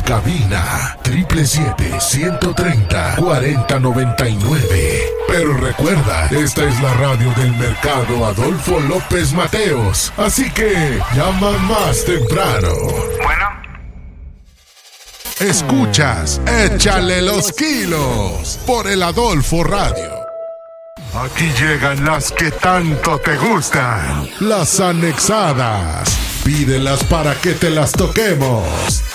cabina 777-130-4099. Pero recuerda, esta es la radio del Mercado Adolfo López Mateos, así que llama más temprano. Bueno. Escuchas Échale los kilos por el Adolfo Radio. Aquí llegan las que tanto te gustan, las anexadas. Pídelas para que te las toquemos.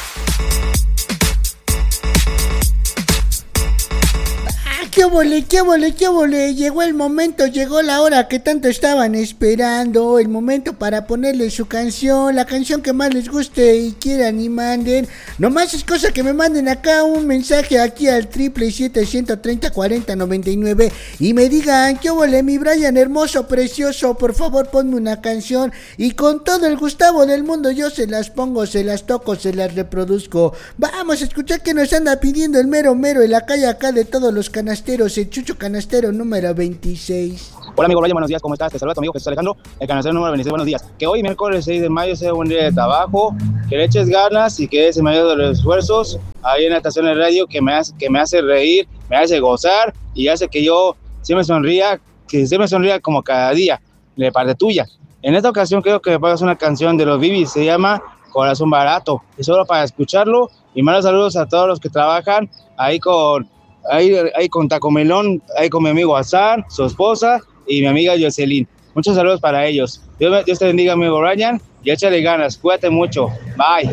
¡Qué vole, qué vole, qué vole! Llegó el momento, llegó la hora que tanto estaban esperando. El momento para ponerle su canción, la canción que más les guste y quieran y manden. Nomás es cosa que me manden acá un mensaje aquí al 777-130-4099 y me digan: ¿qué vole, mi Brian hermoso, precioso? Por favor, ponme una canción y con todo el Gustavo del mundo yo se las pongo, se las toco, se las reproduzco. Vamos a escuchar que nos anda pidiendo el mero mero en la calle acá de todos los canasteros, el Chucho Canastero número 26. Hola amigo Brian, buenos días, ¿cómo estás? Te saluda tu amigo Jesús Alejandro, el canastero número 26, buenos días. Que hoy miércoles 6 de mayo sea un día de trabajo, que le eches ganas y que ese mayor de los esfuerzos ahí en la estación de radio que me hace reír, me hace gozar y hace que yo siempre sonría como cada día, de parte tuya. En esta ocasión creo que me pagas una canción de los Bibis, se llama Corazón Barato, es solo para escucharlo y malos saludos a todos los que trabajan ahí con Tacomelón, ahí con mi amigo Hassan, su esposa y mi amiga Jocelyn. Muchos saludos para ellos. Dios te bendiga, amigo Brian, y échale ganas, cuídate mucho, bye.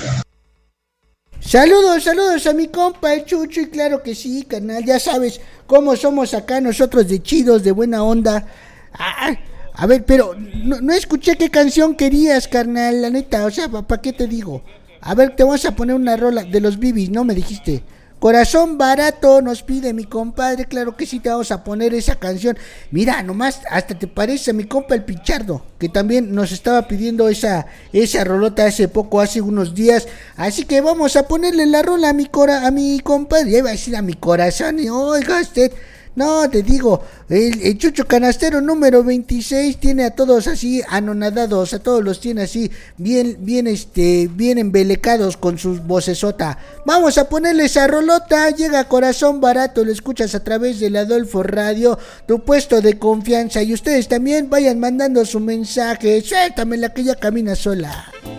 Saludos a mi compa el Chucho, y claro que sí, carnal, ya sabes cómo somos acá nosotros de chidos, de buena onda. A ver, pero no escuché qué canción querías, carnal, la neta, o sea, ¿para qué te digo? A ver, te vamos a poner una rola de los Bibis, ¿no? Me dijiste. Corazón Barato nos pide mi compadre, claro que sí te vamos a poner esa canción. Mira, nomás hasta te parece a mi compa el Pichardo, que también nos estaba pidiendo esa rolota hace unos días. Así que vamos a ponerle la rola a mi compadre, ya iba a decir a mi corazón, y oiga usted. No, te digo, el Chucho Canastero número 26 tiene a todos así anonadados, a todos los tiene así bien embelecados con su vocesota. Vamos a ponerle esa rolota, llega Corazón Barato, lo escuchas a través del Adolfo Radio, tu puesto de confianza, y ustedes también vayan mandando su mensaje, suéltamela que ya camina sola.